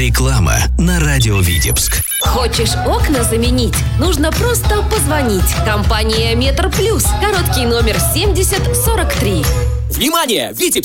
Реклама на радио Витебск. Хочешь окна заменить? Нужно просто позвонить. Компания Метр Плюс. Короткий номер 7043. Внимание! Витебск!